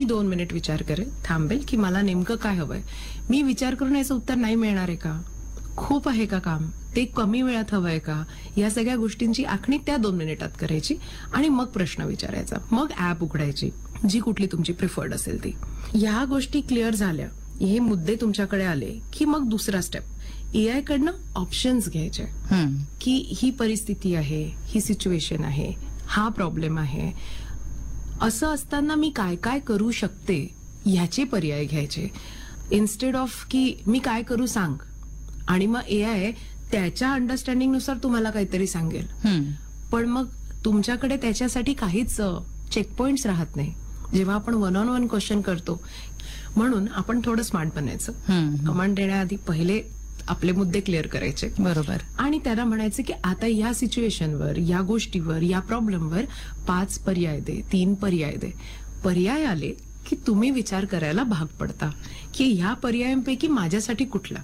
2 minute विचार करेल, थांबेल की मला नेमकं काय हवंय. मी विचार करून याचं उत्तर नाही मिळणार आहे का, खूप आहे का काम, ते कमी वेळात हवंय का, या सगळ्या गोष्टींची आखणी त्या 2 मिनिटात करायची आणि मग प्रश्न विचारायचा. मग ऍप उघडायची जी कुठली तुमची प्रिफर्ड असेल ती. या गोष्टी क्लिअर झाल्या, हे मुद्दे तुमच्याकडे आले की मग दुसरा स्टेप, एआय कडनं ऑप्शन्स घ्यायचे की ही परिस्थिती आहे, ही सिच्युएशन आहे, हा प्रॉब्लेम आहे, असं असताना मी काय काय करू शकते याचे पर्याय घ्यायचे. इन्स्टेड ऑफ की मी काय करू सांग आणि मग एआय त्याच्या अंडरस्टँडिंग नुसार तुम्हाला काहीतरी सांगेल, पण मग तुमच्याकडे त्याच्यासाठी काहीच चेकपॉइंट्स राहत नाही जेव्हा आपण 1-on-1 क्वेश्चन करतो. म्हणून आपण थोडं स्मार्ट बनायचं. कमांड देण्याआधी पहिले आपले मुद्दे क्लिअर करायचे, बरोबर, आणि त्याला म्हणायचं की आता या सिच्युएशनवर, या गोष्टीवर, या प्रॉब्लेमवर 5 पर्याय दे, 3 पर्याय दे. पर्याय आले की तुम्ही विचार करायला भाग पडता की ह्या पर्यायांपैकी माझ्यासाठी कुठला.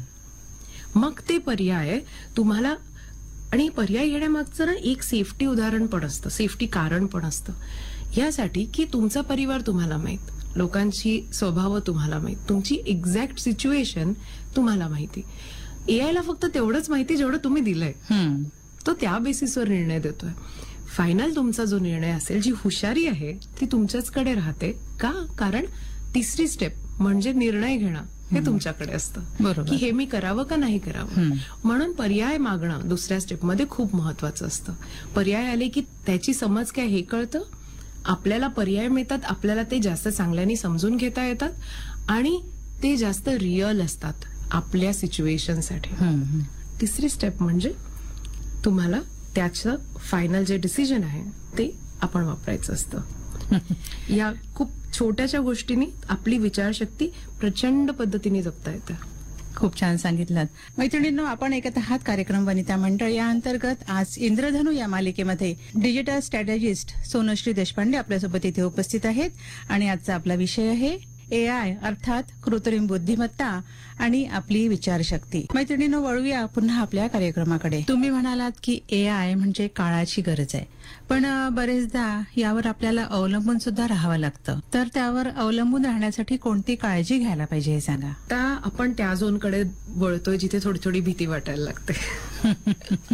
मग ते पर्याय तुम्हाला, आणि पर्याय घेण्यामागचं ना एक सेफ्टी उदाहरण पण असतं, सेफ्टी कारण पण असतं, यासाठी की तुमचा परिवार तुम्हाला माहित, लोकांची स्वभाव तुम्हाला माहित, तुमची एक्झॅक्ट सिच्युएशन तुम्हाला माहिती. एआयला फक्त तेवढंच माहिती जेवढं तुम्ही दिलंय, तो त्या बेसिसवर निर्णय देतोय. फायनल तुमचा जो निर्णय असेल, जी हुशारी आहे ती तुमच्याचकडे राहते का, कारण तिसरी स्टेप म्हणजे निर्णय घेणं हे तुमच्याकडे असतं, बरोबर, की हे मी करावं का नाही करावं. म्हणून पर्याय मागणं दुसऱ्या स्टेपमध्ये खूप महत्वाचं असतं. पर्याय आले की त्याची समज काय हे कळतं, आपल्याला पर्याय मिळतात, आपल्याला ते जास्त चांगल्याने समजून घेता येतात आणि ते जास्त रिअल असतात आपल्या सिच्युएशनसाठी. तिसरी स्टेप म्हणजे तुम्हाला त्याचं फायनल जे डिसिजन आहे ते आपण वापरायचं असतं. या खूप छोट्याशा गोष्टींनी आपली विचारशक्ती प्रचंड पद्धतीने जपता येते. खूप छान सांगितलं. मैत्रिणींनो, आपण ऐकत आहात कार्यक्रम वनिता मंडळ. या अंतर्गत आज इंद्रधनु या मालिकेमध्ये डिजिटल स्ट्रॅटेजिस्ट सोनश्री देशपांडे आपल्यासोबत इथे उपस्थित आहेत आणि आजचा आपला विषय आहे एआय अर्थात कृत्रिम बुद्धिमत्ता आणि आपली विचारशक्ती. मैत्रिणींनो, वळूया पुन्हा आपल्या कार्यक्रमाकडे. तुम्ही म्हणालात की एआय म्हणजे काळाची गरज आहे, पण बरेचदा यावर आपल्याला अवलंबून सुद्धा राहावं लागतं. तर त्यावर अवलंबून राहण्यासाठी कोणती काळजी घ्यायला पाहिजे हे सांगा. आता आपण त्या झोनकडे वळतोय जिथे थोडी थोडी भीती वाटायला लागते.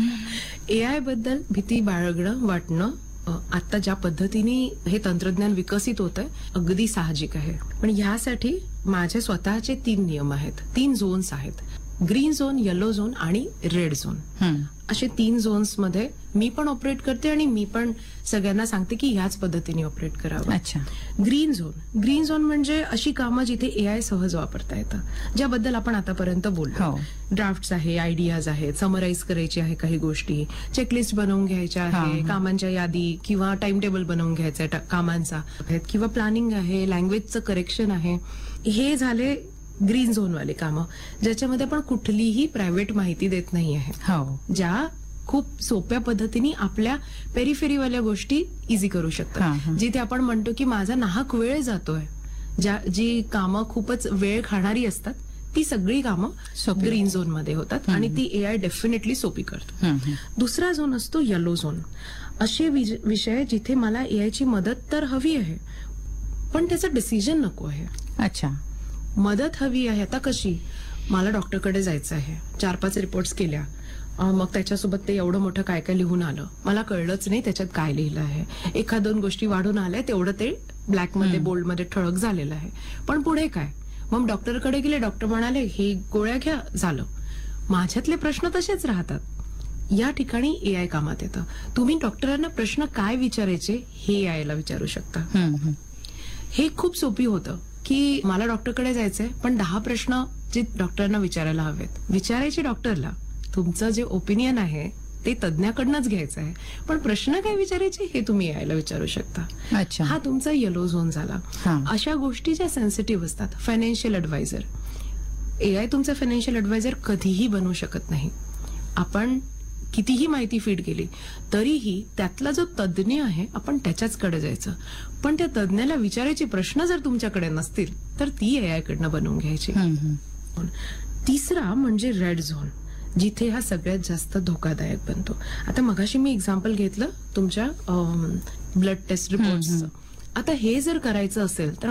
एआय बद्दल भीती बाळगणं, वाटणं आता ज्या पद्धतीने हे तंत्रज्ञान विकसित होत आहे अगदी साहजिक आहे. पण ह्यासाठी माझे स्वतःचे 3 नियम आहेत, 3 झोन्स आहेत. ग्रीन झोन, येलो झोन आणि रेड झोन, असे 3 झोन्स मध्ये मी पण ऑपरेट करते आणि मी पण सगळ्यांना सांगते की ह्याच पद्धतीने ऑपरेट करावं. अच्छा. ग्रीन झोन म्हणजे अशी कामं जिथे एआय सहज वापरता येतं, ज्याबद्दल आपण आतापर्यंत बोललो. ड्राफ्ट्स आहे, आयडियाज आहेत, समराईज करायची आहे काही गोष्टी, चेकलिस्ट बनवून घ्यायच्या आहे, कामांच्या यादी किंवा टाइम टेबल बनवून घ्यायचा आहे कामांचा, किंवा प्लॅनिंग आहे, लँग्वेजचं करेक्शन आहे. हे झाले ग्रीन झोन वाले कामं, ज्याच्यामध्ये आपण कुठलीही प्रायव्हेट माहिती देत नाही आहे, ज्या खूप सोप्या पद्धतीने आपल्या पेरिफेरीवाल्या गोष्टी इझी करू शकतात. जिथे आपण म्हणतो की माझा नाहक वेळ जातोय, जी कामं खूपच वेळ खाणारी असतात ती सगळी कामं ग्रीन झोन मध्ये होतात आणि ती एआय डेफिनेटली सोपी करतो. दुसरा झोन असतो येलो झोन. असे विषय जिथे मला एआयची मदत तर हवी आहे पण त्याचं डिसिजन नको आहे. अच्छा. मदत हवी आहे. आता कशी, मला डॉक्टरकडे जायचं आहे, 4-5 रिपोर्ट्स केल्या, मग त्याच्यासोबत ते एवढं मोठं काय काय लिहून आलं, मला कळलंच नाही त्याच्यात काय लिहिलं आहे, 1-2 गोष्टी वाढून आल्या, तेवढं ते ब्लॅकमध्ये बोल्डमध्ये ठळक झालेलं आहे, पण पुढे काय. मग डॉक्टरकडे गेले, डॉक्टर म्हणाले हे गोळ्या घ्या, झालं. माझ्यातले प्रश्न तसेच राहतात. या ठिकाणी एआय कामात येतं. तुम्ही डॉक्टरांना प्रश्न काय विचारायचे हे एआयला विचारू शकता. हे खूप सोपी होतं की मला डॉक्टरकडे जायचंय पण 10 प्रश्न जे डॉक्टरांना विचारायला हवेत, विचारायचे डॉक्टरला. तुमचं जे ओपिनियन आहे ते तज्ञाकडनंच घ्यायचं आहे, पण प्रश्न काय विचारायचे हे तुम्ही यायला विचारू शकता. अच्छा. हा तुमचा येलो झोन झाला. अशा गोष्टी ज्या सेन्सिटिव्ह असतात, फायनान्शियल ऍडवायझर, एआय तुमचा फायनान्शियल ऍडवायझर कधीही बनवू शकत नाही. आपण कितीही माहिती फीड केली तरीही त्यातला जो तज्ञ आहे आपण त्याच्याचकडे जायचं, पण त्या तज्ञाला विचारायचे प्रश्न जर तुमच्याकडे नसतील तर ती एआय कडनं बनवून घ्यायची. तिसरा म्हणजे रेड झोन, जिथे हा सगळ्यात जास्त धोकादायक बनतो. आता मगाशी मी एक्झाम्पल घेतलं तुमच्या ब्लड टेस्ट रिपोर्ट्सचं. आता हे जर करायचं असेल तर